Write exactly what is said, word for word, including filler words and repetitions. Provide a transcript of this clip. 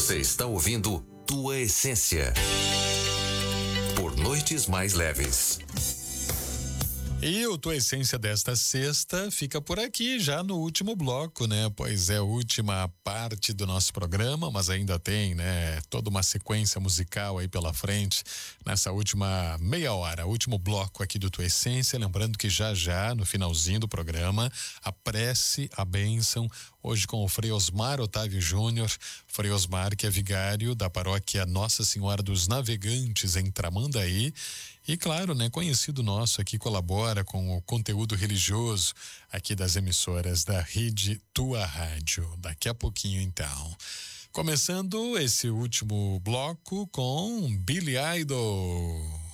Você está ouvindo Tua Essência por Noites Mais Leves. E o Tua Essência desta sexta fica por aqui, já no último bloco, né? Pois é, a última parte do nosso programa, mas ainda tem, né? Toda uma sequência musical aí pela frente, nessa última meia hora, último bloco aqui do Tua Essência. Lembrando que já já, no finalzinho do programa, a prece, a bênção, hoje com o Frei Osmar Otávio Júnior, Frei Osmar, que é vigário da paróquia Nossa Senhora dos Navegantes, em Tramandaí. E claro, né, conhecido nosso aqui, colabora com o conteúdo religioso aqui das emissoras da Rede Tua Rádio. Daqui a pouquinho, então. Começando esse último bloco com Billy Idol.